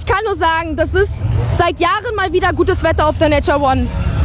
kann nur sagen, das ist seit Jahren mal wieder gutes Wetter auf der Nature One.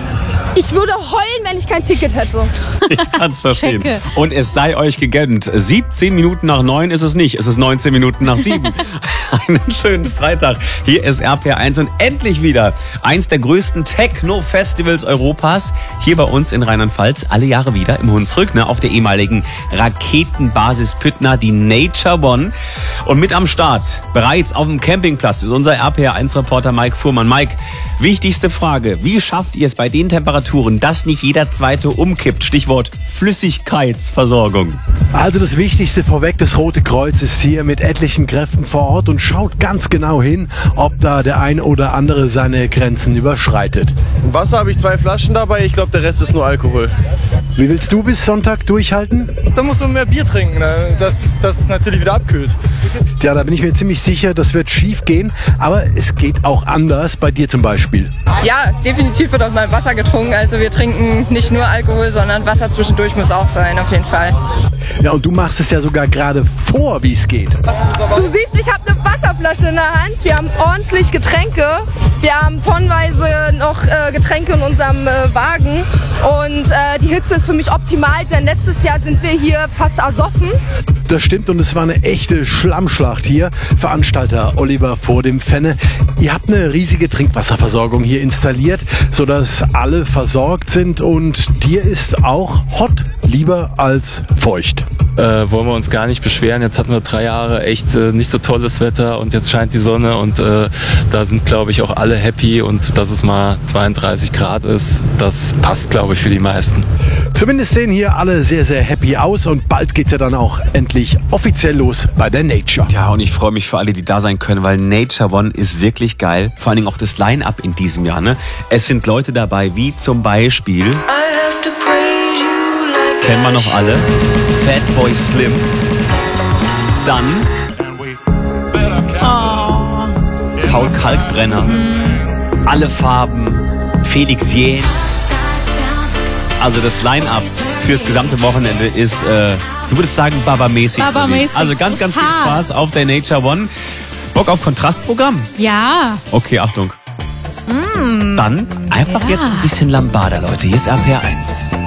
Ich würde heulen, wenn ich kein Ticket hätte. Ich kann's verstehen. Checke. Und es sei euch gegönnt. 17 Minuten nach 9 ist es nicht. Es ist 19 Minuten nach 7. Einen schönen Freitag. Hier ist RPR1 und endlich wieder eins der größten Techno-Festivals Europas. Hier bei uns in Rheinland-Pfalz. Alle Jahre wieder im Hunsrück, auf der ehemaligen Raketenbasis Püttner, die Nature One. Und mit am Start, bereits auf dem Campingplatz, ist unser RPR1-Reporter Mike Fuhrmann. Mike, wichtigste Frage. Wie schafft ihr es bei den Temperaturen, dass nicht jeder Zweite umkippt? Stichwort Flüssigkeitsversorgung. Also das Wichtigste vorweg, das Rote Kreuz ist hier mit etlichen Kräften vor Ort und schaut ganz genau hin, ob da der ein oder andere seine Grenzen überschreitet. Wasser habe ich 2 Flaschen dabei, ich glaube der Rest ist nur Alkohol. Wie willst du bis Sonntag durchhalten? Da muss man mehr Bier trinken, ne? Das natürlich wieder abkühlt. Ja, da bin ich mir ziemlich sicher, das wird schief gehen, aber es geht auch anders, bei dir zum Beispiel. Ja, definitiv wird auch mal Wasser getrunken. Also wir trinken nicht nur Alkohol, sondern Wasser zwischendurch muss auch sein, auf jeden Fall. Ja, und du machst es ja sogar gerade vor, wie es geht. Du siehst, ich habe eine Wasserflasche in der Hand. Wir haben ordentlich Getränke. Wir haben tonnenweise noch Getränke in unserem Wagen. Und die Hitze ist für mich optimal, denn letztes Jahr sind wir hier fast ersoffen. Das stimmt und es war eine echte Schlammschlacht hier. Veranstalter Oliver vor dem Fenne. Ihr habt eine riesige Trinkwasserversorgung hier installiert, sodass alle versorgt sind und dir ist auch hot lieber als feucht. Wollen wir uns gar nicht beschweren. Jetzt hatten wir 3 Jahre echt nicht so tolles Wetter und jetzt scheint die Sonne und da sind, glaube ich, auch alle happy und dass es mal 32 Grad ist, das passt, glaube ich, für die meisten. Zumindest sehen hier alle sehr, sehr happy aus und bald geht's ja dann auch endlich offiziell los bei der Nature. Ja, und ich freue mich für alle, die da sein können, weil Nature One ist wirklich geil. Vor allen Dingen auch das Line-Up in diesem Jahr. Es sind Leute dabei, wie zum Beispiel, kennen wir noch alle, Fatboy Slim. Dann Paul Kalkbrenner, Alle Farben, Felix Jähn. Also das Line-Up fürs gesamte Wochenende ist, du würdest sagen, Baba-mäßig. Baba-mäßig. Also ganz, ganz viel Total. Spaß auf der Nature One. Bock auf Kontrastprogramm? Ja. Okay, Achtung. Dann einfach jetzt ein bisschen Lambada, Leute. Hier ist RPR1.